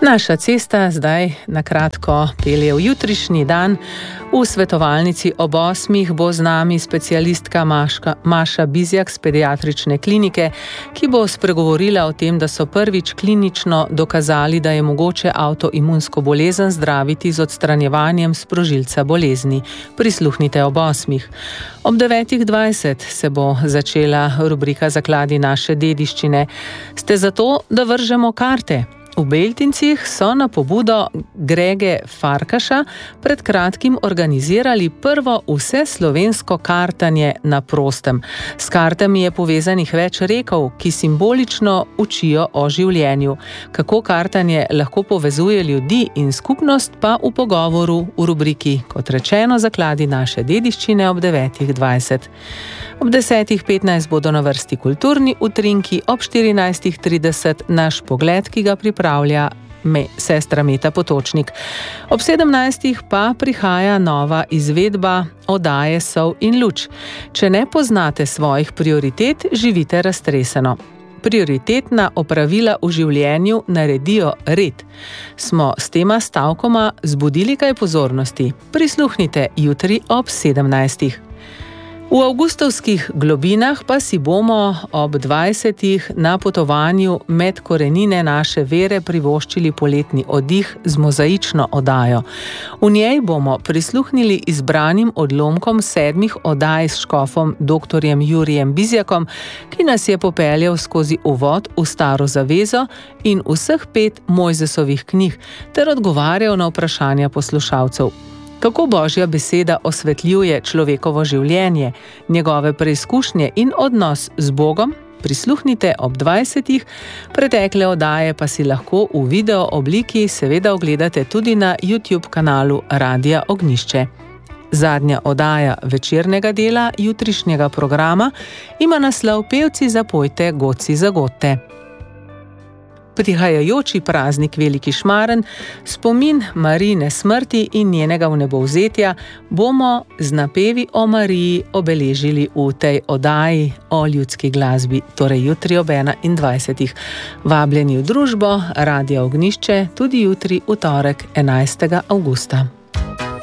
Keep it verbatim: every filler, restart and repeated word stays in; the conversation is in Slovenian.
Naša cesta zdaj na kratko pelje v jutrišnji dan. V svetovalnici ob osmih bo z nami specialistka Maška, Maša Bizjak z pediatrične klinike, ki bo spregovorila o tem, da so prvič klinično dokazali, da je mogoče avtoimunsko bolezen zdraviti z odstranjevanjem sprožilca bolezni. Prisluhnite ob osmih. Ob devetih dvajset se bo začela rubrika Zakladi naše dediščine. Ste za to, da vržemo karte? V Beltincih so na pobudo Grege Farkaša pred kratkim organizirali prvo vseslovensko kartanje na prostem. S kartami je povezanih več rekov, ki simbolično učijo o življenju. Kako kartanje lahko povezuje ljudi in skupnost, pa v pogovoru v rubriki, kot rečeno, Zakladi naše dediščine ob devetih dvajset. Ob desetih petnajst bodo na vrsti kulturni utrinki, ob štirinajstih trideset naš pogled, ki ga pripravlja me, sestra Meta Potočnik. Ob sedemnajstih pa prihaja nova izvedba oddaje Sol in luč. Če ne poznate svojih prioritet, živite raztreseno. Prioritetna opravila v življenju naredijo red. Smo s tema stavkoma zbudili kaj pozornosti? Prisluhnite jutri ob sedemnajstih. V avgustovskih globinah pa si bomo ob dvajsetih na potovanju med korenine naše vere privoščili poletni oddih z mozaično oddajo. V njej bomo prisluhnili izbranim odlomkom sedmih oddaj s škofom doktorjem Jurijem Bizjakom, ki nas je popeljal skozi uvod v Staro zavezo in vseh pet Mojzesovih knjig ter odgovarjal na vprašanja poslušalcev. Kako Božja beseda osvetljuje človekovo življenje, njegove preizkušnje in odnos z Bogom? Prisluhnite ob dvajsetih, pretekle oddaje pa si lahko v video obliki seveda ogledate tudi na YouTube kanalu Radia Ognjišče. Zadnja oddaja večernega dela jutrišnjega programa ima naslov Pevci zapojte, godci zagodte. Prihajajoči praznik Veliki Šmaren, spomin Marijine smrti in njenega vnebovzetja bomo z napevi o Mariji obeležili v tej oddaji o ljudski glasbi, torej jutri ob enaindvajsetih. Vabljeni v družbo Radia Ognjišče tudi jutri v torek enajstega avgusta.